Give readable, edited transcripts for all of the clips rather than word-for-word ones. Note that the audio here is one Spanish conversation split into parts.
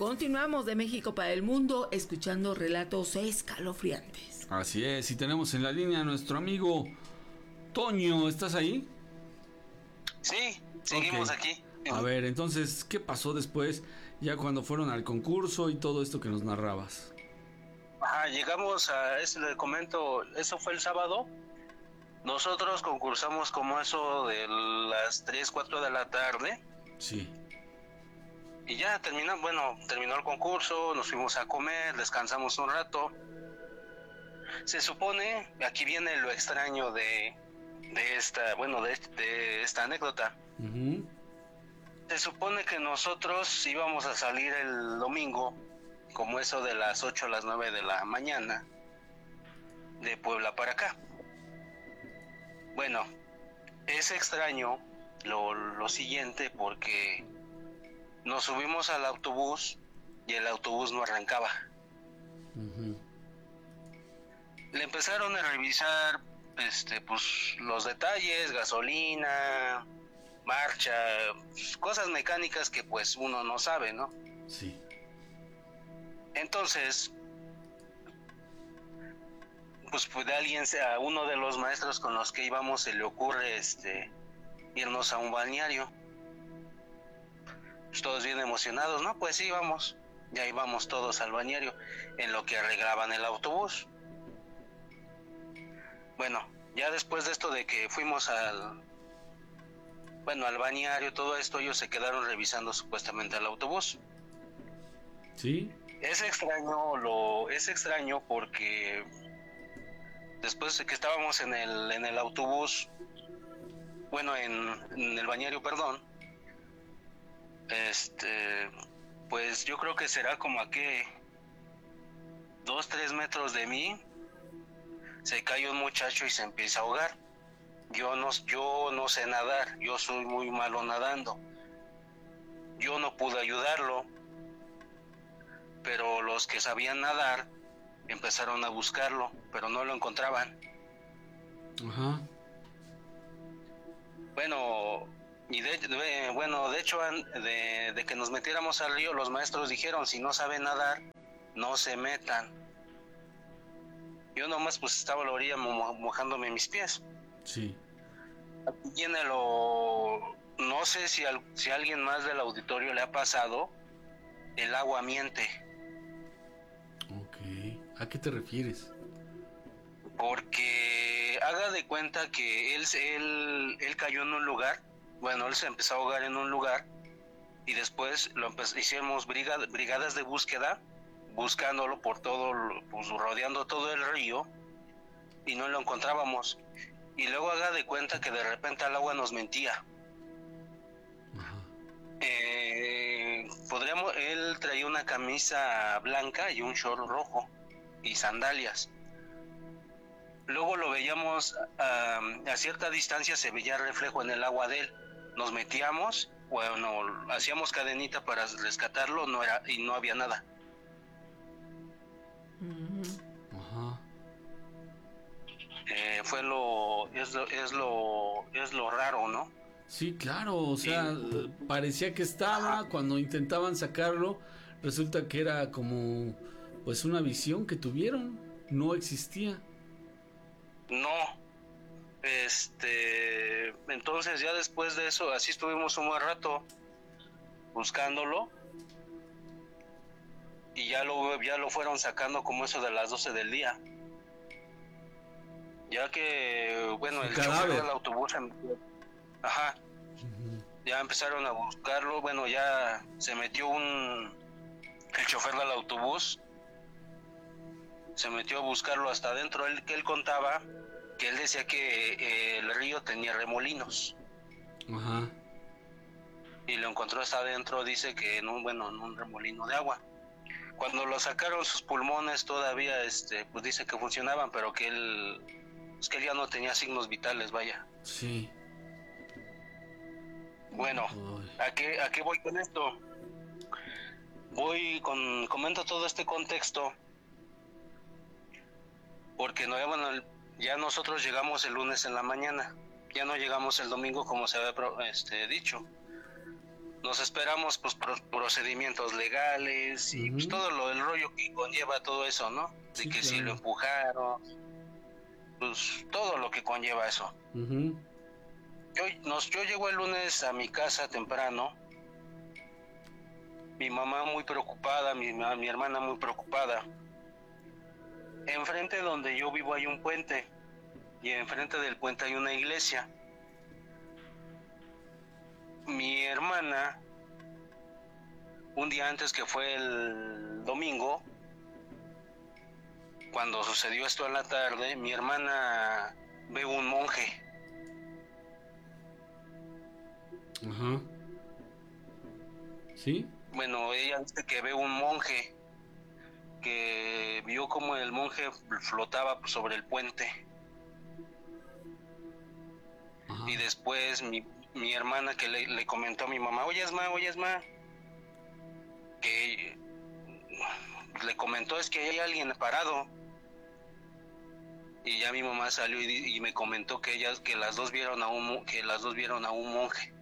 Continuamos de México para el mundo, escuchando relatos escalofriantes. Así es, y tenemos en la línea a nuestro amigo Toño. ¿Estás ahí? Sí, seguimos aquí. A ver, entonces, ¿qué pasó después, ya cuando fueron al concurso y todo esto que nos narrabas? Llegamos a, le comento, eso fue el sábado. Nosotros concursamos como eso de las 3, 4 de la tarde. Sí. Y ya terminó el concurso, nos fuimos a comer, descansamos un rato. Se supone, aquí viene lo extraño de esta anécdota. Uh-huh. Se supone que nosotros íbamos a salir el domingo, como eso de las 8 a las 9 de la mañana, de Puebla para acá. Bueno, es extraño lo siguiente, porque nos subimos al autobús y el autobús no arrancaba. Uh-huh. Le empezaron a revisar pues los detalles, gasolina, marcha, cosas mecánicas que pues uno no sabe, ¿no? Sí. Entonces, pues a uno de los maestros con los que íbamos se le ocurre irnos a un balneario. Pues todos bien emocionados, ¿no? Pues sí, vamos. Ya íbamos todos al balneario, en lo que arreglaban el autobús. Bueno, ya después de esto de que fuimos al balneario, todo esto, ellos se quedaron revisando supuestamente al autobús. ¿Sí? Es extraño porque después de que estábamos en el autobús, en el balneario, perdón, pues yo creo que será como a 2, 3 metros de mí, se cae un muchacho y se empieza a ahogar. Yo no sé nadar, yo soy muy malo nadando. Yo no pude ayudarlo, pero los que sabían nadar empezaron a buscarlo, pero no lo encontraban. Ajá. Bueno, y de hecho, de que nos metiéramos al río, los maestros dijeron, si no saben nadar, no se metan. Yo nomás pues estaba a la orilla mojándome mis pies. Sí. Aquí no sé si a alguien más del auditorio le ha pasado, el agua miente. Ok, ¿a qué te refieres? Porque haga de cuenta que él cayó en un lugar, él se empezó a ahogar en un lugar, y después hicimos brigadas de búsqueda, buscándolo por todo, pues rodeando todo el río, y no lo encontrábamos. Y luego haga de cuenta que de repente el agua nos mentía. Ajá. Él traía una camisa blanca y un short rojo y sandalias. Luego lo veíamos a cierta distancia, se veía reflejo en el agua de él. Nos metíamos, hacíamos cadenita para rescatarlo, y no había nada. Ajá. Es lo raro, ¿no? Sí, claro, o sea, parecía que estaba, cuando intentaban sacarlo, resulta que era como, pues una visión que tuvieron, no existía. No, entonces ya después de eso, así estuvimos un buen rato buscándolo, y ya lo fueron sacando como eso de las 12 del día. Ya que, el chofer del autobús, ajá, ya empezaron a buscarlo, ya se metió el chofer del autobús, se metió a buscarlo hasta adentro. Él contaba que él decía que el río tenía remolinos. Ajá. Y lo encontró hasta adentro, dice que en un remolino de agua. Cuando lo sacaron, sus pulmones todavía, pues dice que funcionaban, pero que él ya no tenía signos vitales, vaya. Sí. Bueno, ¿a qué voy con esto? Comento todo este contexto porque ya nosotros llegamos el lunes en la mañana, ya no llegamos el domingo como se había dicho. nos esperamos pues procedimientos legales y pues todo el rollo que conlleva todo eso, ¿no? De Sí, que claro. si lo empujaron, pues todo lo que conlleva eso. Yo llego el lunes a mi casa temprano, mi mamá muy preocupada, mi hermana muy preocupada. Enfrente donde yo vivo hay un puente y enfrente del puente hay una iglesia. Mi hermana, un día antes que fue el domingo, cuando sucedió esto en la tarde, mi hermana ve un monje. Ajá. ¿Sí? Bueno, ella dice que ve un monje, que vio como el monje flotaba sobre el puente. Ajá. Y después mi hermana que le comentó a mi mamá, oye Esma, que le comentó es que hay alguien parado. Y ya mi mamá salió y me comentó que las dos vieron a un monje.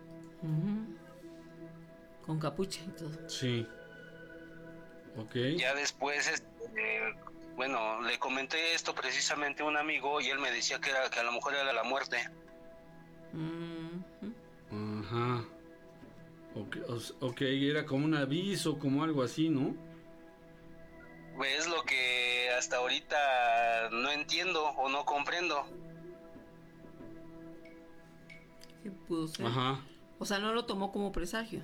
Con capucha y todo. Sí. Ok. Ya después, bueno, le comenté esto precisamente a un amigo y él me decía que a lo mejor era la muerte. Ajá. Ok, era como un aviso, como algo así, ¿no? Es lo que hasta ahorita no entiendo o no comprendo. ¿Qué pudo ser? Ajá. O sea, no lo tomó como presagio.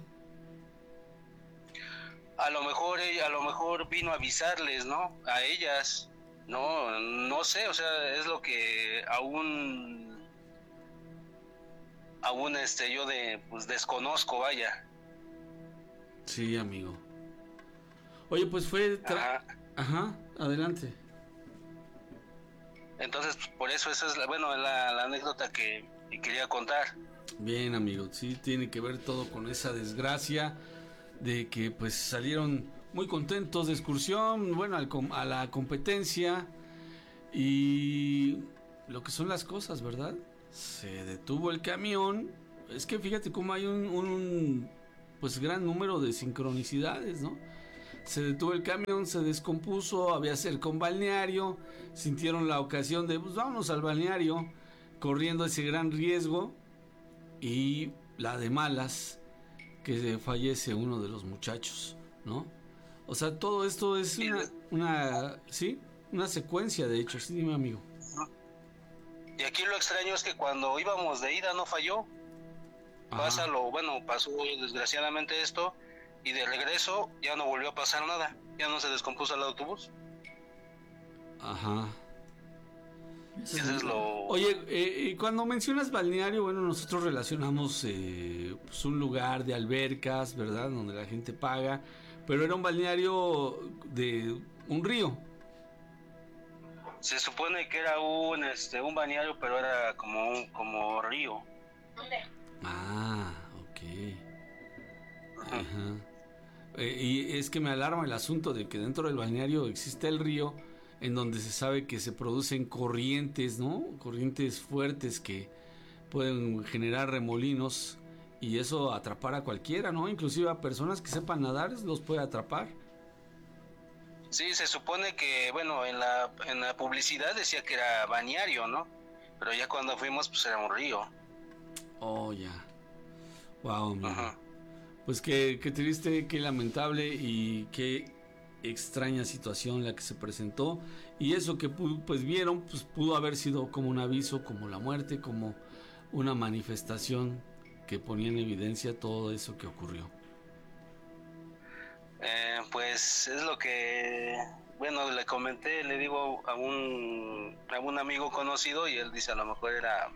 A lo mejor vino a avisarles, ¿no? A ellas. No sé, o sea, es lo que aún yo pues desconozco, vaya. Sí, amigo. Oye, pues fue... Ajá, adelante. Entonces, pues, por eso esa es la anécdota que quería contar. Bien, amigo, sí, tiene que ver todo con esa desgracia de que pues salieron muy contentos de excursión, bueno, a la competencia y lo que son las cosas, ¿verdad? Se detuvo el camión. Es que fíjate cómo hay un pues gran número de sincronicidades, ¿no? Se detuvo el camión, se descompuso, había cerca un balneario, sintieron la ocasión de, pues vámonos al balneario, corriendo ese gran riesgo y la de malas, que fallece uno de los muchachos, ¿no? O sea, todo esto es una secuencia de hechos, sí, dime, amigo. Y aquí lo extraño es que cuando íbamos de ida no falló. Pasó desgraciadamente esto y de regreso ya no volvió a pasar nada, ya no se descompuso el autobús. Ajá. Eso es lo... Oye, cuando mencionas balneario, bueno, nosotros relacionamos pues un lugar de albercas, ¿verdad? Donde la gente paga, pero era un balneario de un río. Se supone que era un balneario, pero era como río. Ah, ok. Ajá. Y es que me alarma el asunto de que dentro del balneario existe el río en donde se sabe que se producen corrientes, ¿no? Corrientes fuertes que pueden generar remolinos y eso atrapar a cualquiera, ¿no? Inclusive a personas que sepan nadar los puede atrapar. Sí, se supone que, bueno, en la publicidad decía que era balneario, ¿no? Pero ya cuando fuimos, pues era un río. Oh, ya. Wow, amigo. Ajá. Pues qué triste, qué lamentable y qué extraña situación la que se presentó. Y eso que pues vieron, pues pudo haber sido como un aviso, como la muerte, como una manifestación que ponía en evidencia todo eso que ocurrió. Pues es lo que, bueno, le comenté, le digo a un amigo conocido y él dice a lo mejor era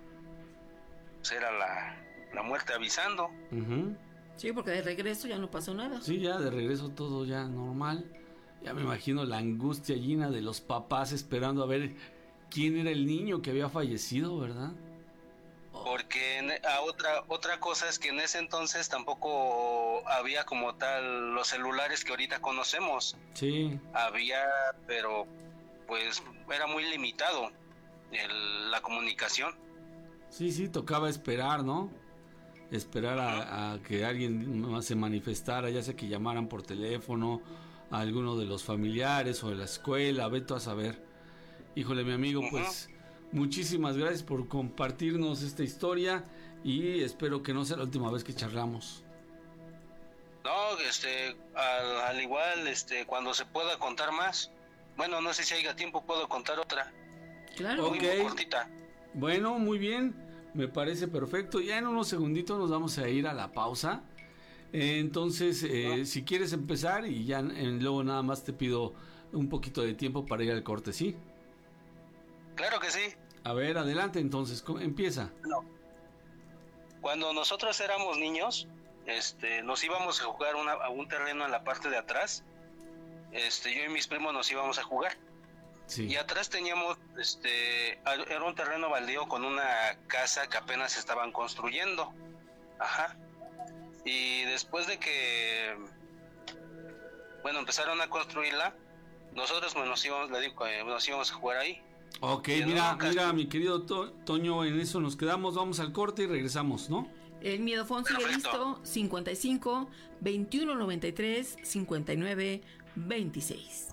la muerte avisando. Uh-huh. Sí, porque de regreso ya no pasó nada. Sí, ya de regreso todo ya normal. Ya me imagino la angustia llena de los papás esperando a ver quién era el niño que había fallecido, ¿verdad? Porque otra cosa es que en ese entonces tampoco había como tal los celulares que ahorita conocemos. Sí. Había, pero pues era muy limitado la comunicación. Sí, tocaba esperar, ¿no? esperar a que alguien más se manifestara, ya sea que llamaran por teléfono a alguno de los familiares o de la escuela, vete a saber. Híjole, mi amigo, pues muchísimas gracias por compartirnos esta historia y espero que no sea la última vez que charlamos. No, al igual, cuando se pueda contar más, bueno, no sé si haya tiempo, puedo contar otra. Claro. Muy cortita. Bueno, muy bien, me parece perfecto. Ya en unos segunditos nos vamos a ir a la pausa. Entonces, si quieres empezar y ya luego nada más te pido un poquito de tiempo para ir al corte, ¿sí? Claro que sí. A ver, adelante entonces, empieza. No. Cuando nosotros éramos niños, nos íbamos a jugar a un terreno en la parte de atrás. Yo y mis primos nos íbamos a jugar. Sí. Y atrás teníamos, era un terreno baldío con una casa que apenas estaban construyendo. Ajá. Y después de que, bueno, empezaron a construirla, nosotros nos íbamos a jugar ahí. Ok, mira, mi querido Toño, en eso nos quedamos, vamos al corte y regresamos, ¿no? El Miedofón sigue listo, 55 21 93 59 26.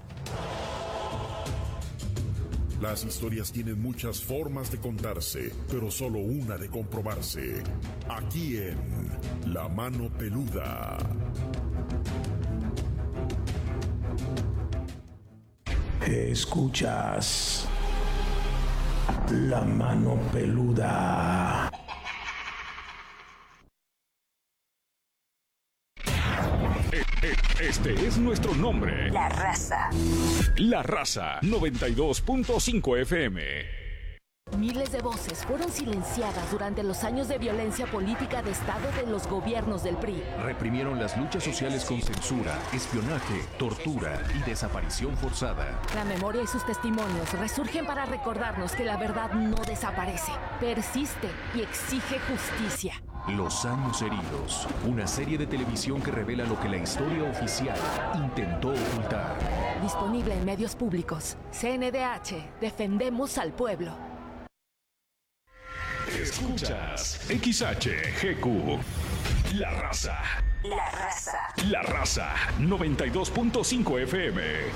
Las historias tienen muchas formas de contarse, pero solo una de comprobarse. Aquí en La Mano Peluda. Escuchas La Mano Peluda. Este es nuestro nombre. La Raza. La Raza 92.5 FM. Miles de voces fueron silenciadas durante los años de violencia política de Estado de los gobiernos del PRI. Reprimieron las luchas sociales con censura, espionaje, tortura y desaparición forzada. La memoria y sus testimonios resurgen para recordarnos que la verdad no desaparece, persiste y exige justicia. Los años heridos, una serie de televisión que revela lo que la historia oficial intentó ocultar. Disponible en medios públicos. CNDH, defendemos al pueblo. Escuchas XHGQ. La Raza. La Raza. La Raza 92.5 FM.